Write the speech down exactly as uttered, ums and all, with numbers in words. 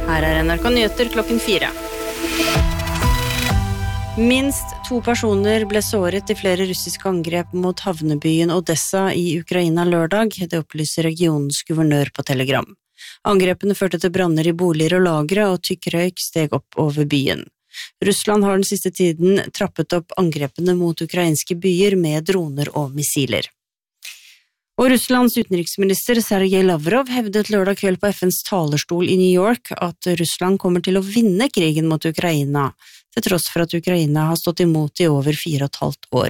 Her er N R K Nyheter klokken fire. Minst to personer ble såret i flere russiske angrep mot havnebyen Odessa i Ukraina lørdag, det opplyser regionens guvernør på Telegram. Angrepene førte til branner i boliger og lagre, og tykk røyk steg opp over byen. Russland har den siste tiden trappet opp angrepene mot ukrainske byer med droner og missiler. Og Russlands utenriksminister Sergej Lavrov hevdet lørdag kveld på F N's talerstol i New York at Russland kommer til å vinne krigen mot Ukraina, til tross for at Ukraina har stått imot i over fire og et halvt år.